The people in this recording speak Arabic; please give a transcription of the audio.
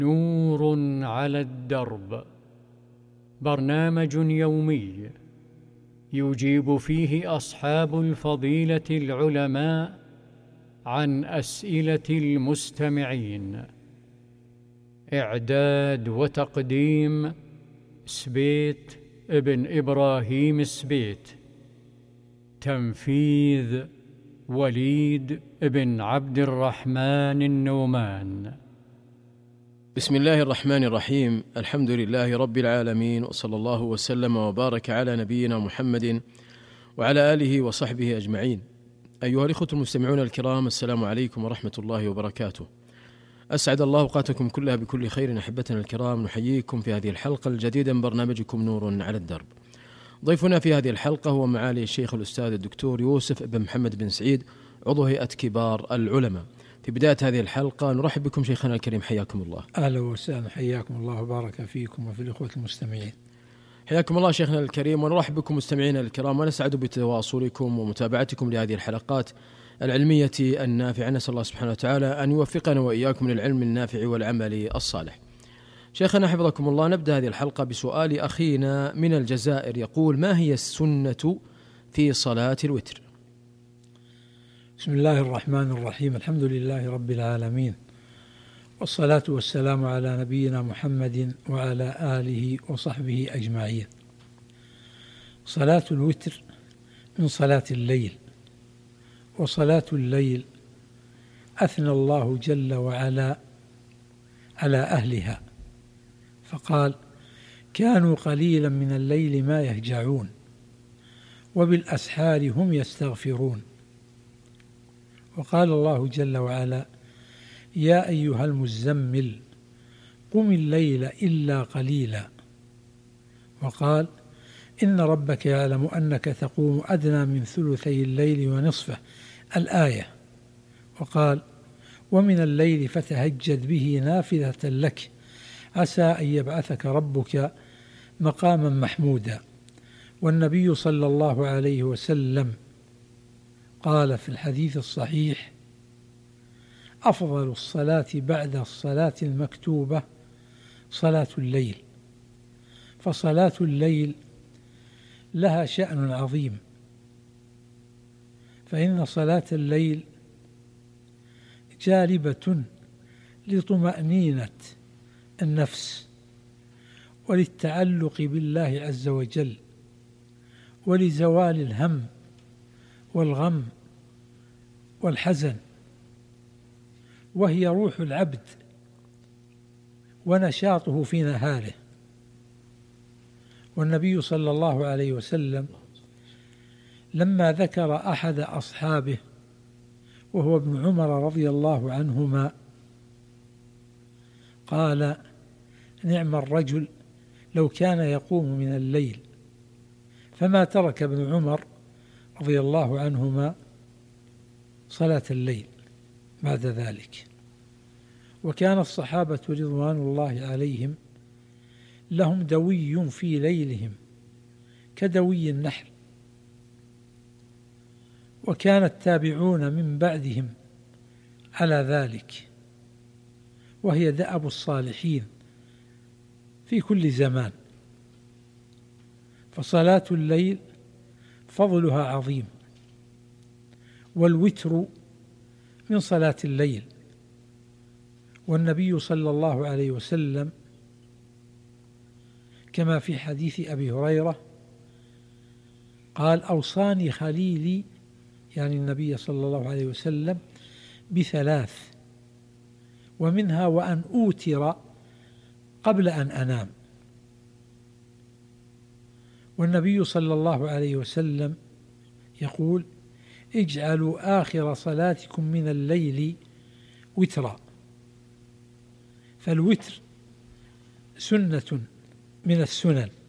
نور على الدرب، برنامج يومي يجيب فيه أصحاب الفضيلة العلماء عن أسئلة المستمعين. إعداد وتقديم سبيت ابن إبراهيم سبيت. تنفيذ وليد بن عبد الرحمن النومان. بسم الله الرحمن الرحيم. الحمد لله رب العالمين، وصلى الله وسلم وبارك على نبينا محمد وعلى آله وصحبه أجمعين. أيها الإخوة المستمعون الكرام، السلام عليكم ورحمة الله وبركاته. أسعد الله أوقاتكم كلها بكل خير. أحبتنا الكرام، نحييكم في هذه الحلقة الجديدة من برنامجكم نور على الدرب. ضيفنا في هذه الحلقة هو معالي الشيخ الأستاذ الدكتور يوسف بن محمد بن سعيد، عضو هيئة كبار العلماء. في بداية هذه الحلقة نرحب بكم شيخنا الكريم، حياكم الله. أهلا وسهلا، حياكم الله وبارك فيكم وفي الإخوة المستمعين. حياكم الله شيخنا الكريم، ونرحب بكم مستمعينا الكرام، ونسعد بتواصلكم ومتابعتكم لهذه الحلقات العلمية النافعة. نسأل الله سبحانه وتعالى أن يوفقنا وإياكم للعلم النافع والعمل الصالح. شيخنا حفظكم الله، نبدأ هذه الحلقة بسؤال أخينا من الجزائر، يقول: ما هي السنة في صلاة الوتر؟ بسم الله الرحمن الرحيم. الحمد لله رب العالمين، والصلاة والسلام على نبينا محمد وعلى آله وصحبه أجمعين. صلاة الوتر من صلاة الليل، وصلاة الليل أثنى الله جل وعلا على أهلها فقال: كانوا قليلا من الليل ما يهجعون وبالأسحار هم يستغفرون. وقال الله جل وعلا: يا أيها المزمل قم الليل إلا قليلا. وقال: إن ربك يعلم أنك تقوم أدنى من ثلثي الليل ونصفه، الآية. وقال: ومن الليل فتهجد به نافلة لك عسى أن يبعثك ربك مقاما محمودا. والنبي صلى الله عليه وسلم قال في الحديث الصحيح: أفضل الصلاة بعد الصلاة المكتوبة صلاة الليل. فصلاة الليل لها شأن عظيم، فإن صلاة الليل جالبة لطمأنينة النفس وللتعلق بالله عز وجل ولزوال الهم والغم والحزن، وهي روح العبد ونشاطه في نهاره. والنبي صلى الله عليه وسلم لما ذكر أحد أصحابه وهو ابن عمر رضي الله عنهما قال: نعم الرجل لو كان يقوم من الليل. فما ترك ابن عمر رضي الله عنهما صلاة الليل بعد ذلك. وكان الصحابة رضوان الله عليهم لهم دوي في ليلهم كدوي النحل، وكان التابعون من بعدهم على ذلك، وهي دأب الصالحين في كل زمان. فصلاة الليل فضلها عظيم، والوتر من صلاة الليل. والنبي صلى الله عليه وسلم كما في حديث أبي هريرة قال: أوصاني خليلي، يعني النبي صلى الله عليه وسلم، بثلاث، ومنها وأن أوتر قبل أن أنام. والنبي صلى الله عليه وسلم يقول: اجعلوا آخر صلاتكم من الليل وترا. فالوتر سنة من السنن،